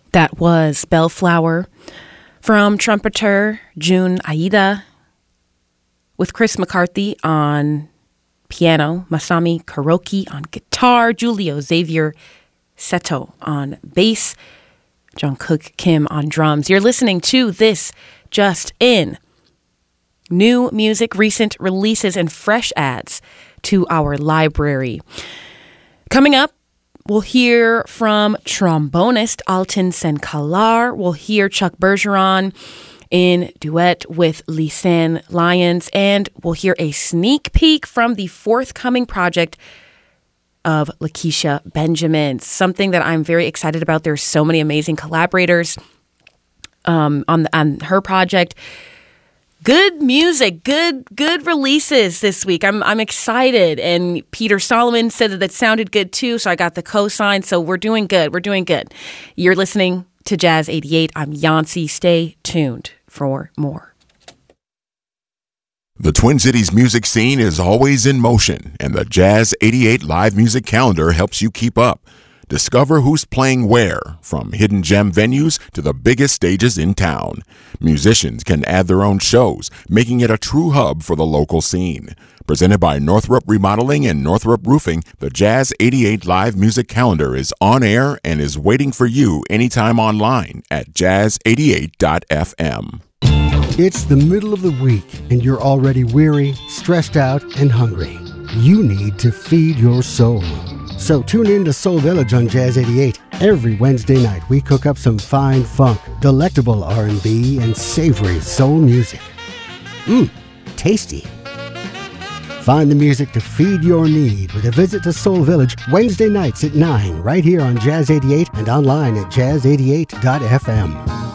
That was Bellflower from trumpeter Jun Aida, with Chris McCarthy on piano, Masami Kuroki on guitar, Julio Xavier Seto on bass, Jungkook Kim on drums. You're listening to This Just In. New music, recent releases, and fresh adds to our library. Coming up, we'll hear from trombonist Alton Senkalar. We'll hear Chuck Bergeron in duet with Lisanne Lyons. And we'll hear a sneak peek from the forthcoming project of Lakecia Benjamin. Something that I'm very excited about. There's so many amazing collaborators on her project. Good music, good releases this week. I'm excited. And Peter Solomon said that sounded good too, so I got the cosign. So we're doing good. You're listening to Jazz 88. I'm Yancy. Stay tuned for more. The Twin Cities music scene is always in motion, and the Jazz 88 live music calendar helps you keep up. Discover who's playing where, from hidden gem venues to the biggest stages in town. Musicians can add their own shows, making it a true hub for the local scene. Presented by Northrop Remodeling and Northrop Roofing, the Jazz 88 live music calendar is on air and is waiting for you anytime online at jazz88.fm. It's the middle of the week, and you're already weary, stressed out, and hungry. You need to feed your soul. So tune in to Soul Village on Jazz 88. Every Wednesday night, we cook up some fine funk, delectable R&B, and savory soul music. Tasty. Find the music to feed your need with a visit to Soul Village Wednesday nights at 9, right here on Jazz 88 and online at jazz88.fm.